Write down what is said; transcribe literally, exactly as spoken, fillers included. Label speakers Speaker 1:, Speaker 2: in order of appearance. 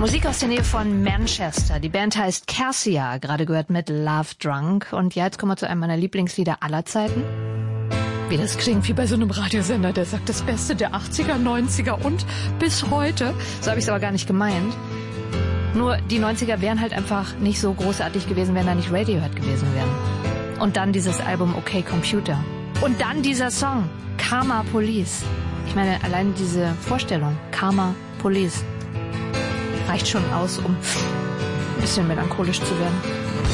Speaker 1: Musik aus der Nähe von Manchester. Die Band heißt Cassia, gerade gehört mit Love Drunk. Und ja, jetzt kommen wir zu einem meiner Lieblingslieder aller Zeiten. Wie das klingt, wie bei so einem Radiosender, der sagt das Beste der achtziger, neunziger und bis heute. So habe ich es aber gar nicht gemeint. Nur die neunziger wären halt einfach nicht so großartig gewesen, wenn da nicht Radiohead gewesen wären. Und dann dieses Album Okay Computer. Und dann dieser Song, Karma Police. Ich meine, allein diese Vorstellung, Karma Police, reicht schon aus, um ein bisschen melancholisch zu werden.